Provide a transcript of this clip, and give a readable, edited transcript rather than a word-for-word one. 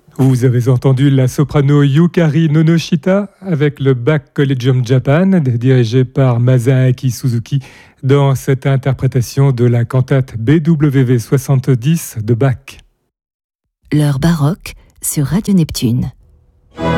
Vous avez entendu la soprano Yukari Nonoshita avec le Bach Collegium Japan, dirigé par Masaaki Suzuki, dans cette interprétation de la cantate BWV 70 de Bach. L'heure baroque sur Radio Neptune.